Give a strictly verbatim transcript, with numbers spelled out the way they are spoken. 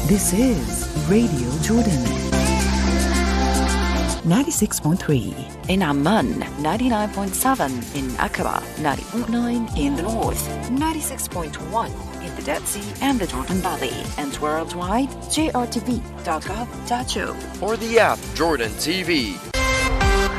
This is Radio Jordan. ninety-six point three in Amman, ninety-nine point seven in Aqaba, ninety point nine in the north, ninety-six point one in the Dead Sea and the Jordan Valley, and worldwide, J R T V dot gov dot J O. Or the app Jordan T V.